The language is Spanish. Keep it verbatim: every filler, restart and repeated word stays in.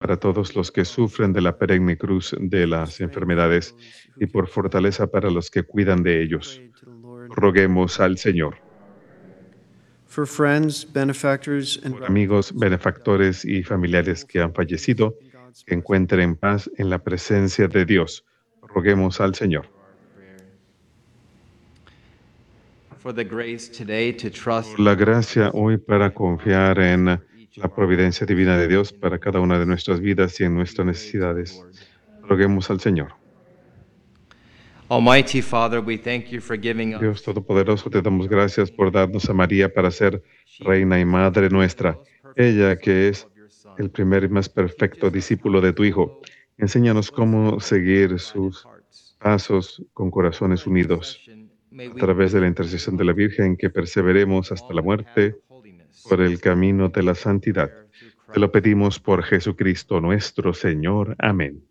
para todos los que sufren de la perenne cruz de las enfermedades y por fortaleza para los que cuidan de ellos. Roguemos al Señor. For friends, benefactors, and Por amigos, benefactores y familiares que han fallecido, que encuentren paz en la presencia de Dios. Roguemos al Señor. For the grace today to trust Por la gracia hoy para confiar en la providencia divina de Dios para cada una de nuestras vidas y en nuestras necesidades. Roguemos al Señor. Almighty Father, we thank you for giving us Dios Todopoderoso, te damos gracias por darnos a María para ser Reina y Madre nuestra. Ella que es el primer y más perfecto discípulo de tu Hijo. Enséñanos cómo seguir sus pasos con corazones unidos. A través de la intercesión de la Virgen, que perseveremos hasta la muerte por el camino de la santidad. Te lo pedimos por Jesucristo nuestro Señor. Amén.